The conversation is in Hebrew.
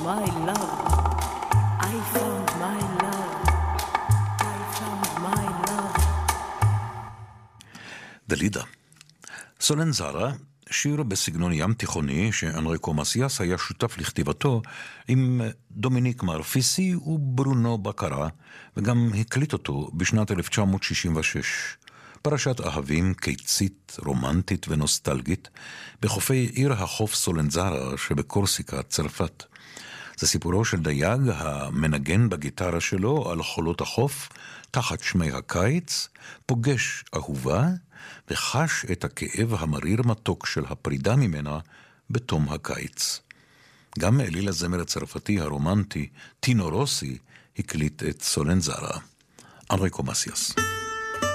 my love. I found my love. I found my love. דלידה. סולנזרה, שיר בסגנון ים תיכוני שאנריקו מסיאס היה שותף לכתיבתו עם דומיניק מרפיסי וברונו בקרה, וגם הקליט אותו בשנת 1966. פרשת אהבים קיצית, רומנטית ונוסטלגית בחופי עיר החוף סולנזרה שבקורסיקה, צרפת. זה סיפורו של דייג המנגן בגיטרה שלו על חולות החוף תחת שמי הקיץ, פוגש אהובה וחש את הכאב המריר מתוק של הפרידה ממנה בתום הקיץ. גם אליל הזמר הצרפתי הרומנטי טינו רוסי הקליט את סולנזרה. אנריקו מסיאס.